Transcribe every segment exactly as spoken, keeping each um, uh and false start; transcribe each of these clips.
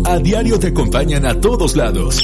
a diario te acompañan a todos lados.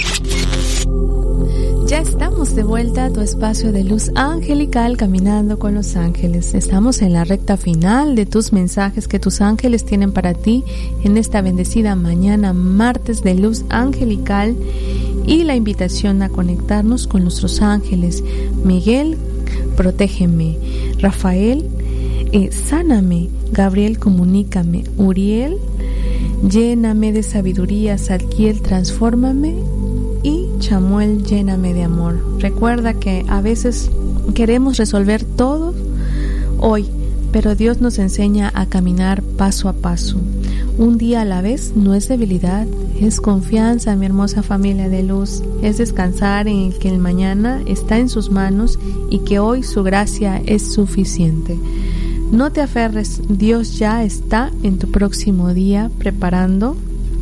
Ya estamos de vuelta a tu espacio de luz angelical, caminando con los ángeles. Estamos en la recta final de tus mensajes que tus ángeles tienen para ti en esta bendecida mañana, martes de luz angelical, y la invitación a conectarnos con nuestros ángeles. Miguel, protégeme. Rafael, eh, sáname. Gabriel, comunícame. Uriel, lléname de sabiduría. Zadkiel, transfórmame. Y Chamuel, lléname de amor. Recuerda que a veces queremos resolver todo hoy, pero Dios nos enseña a caminar paso a paso. Un día a la vez no es debilidad, es confianza, mi hermosa familia de luz. Es descansar en que el mañana está en sus manos y que hoy su gracia es suficiente. No te aferres, Dios ya está en tu próximo día preparando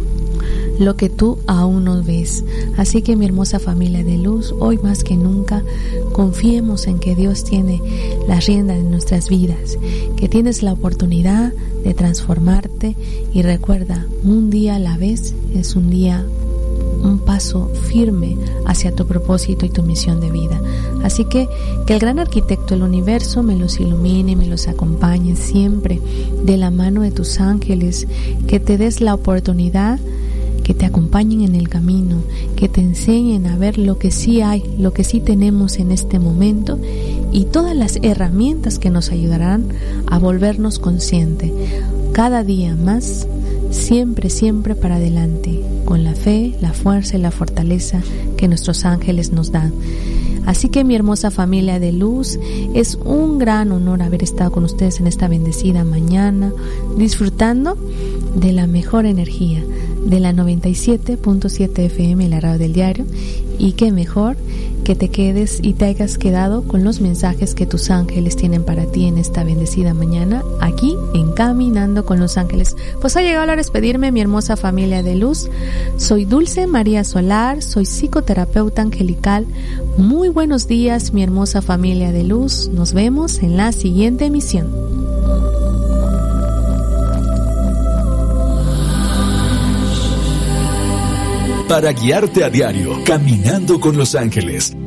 lo que tú aún no ves. Así que mi hermosa familia de luz, hoy más que nunca confiemos en que Dios tiene la rienda de nuestras vidas, que tienes la oportunidad de transformarte, y recuerda, un día a la vez es un día, un paso firme hacia tu propósito y tu misión de vida. Así que que el gran arquitecto del universo me los ilumine, me los acompañe siempre de la mano de tus ángeles, que te des la oportunidad, que te acompañen en el camino, que te enseñen a ver lo que sí hay, lo que sí tenemos en este momento, y todas las herramientas que nos ayudarán a volvernos conscientes cada día más, siempre, siempre para adelante, con la fe, la fuerza y la fortaleza que nuestros ángeles nos dan. Así que mi hermosa familia de luz, es un gran honor haber estado con ustedes en esta bendecida mañana, disfrutando de la mejor energía de la noventa y siete punto siete F M, la radio del diario. Y qué mejor que te quedes y te hayas quedado con los mensajes que tus ángeles tienen para ti en esta bendecida mañana, aquí en Caminando con los Ángeles. Pues ha llegado la hora de despedirme, mi hermosa familia de luz. Soy Dulce María Solar, soy psicoterapeuta angelical. Muy buenos días, mi hermosa familia de luz. Nos vemos en la siguiente emisión. Para guiarte a diario, Caminando con los Ángeles,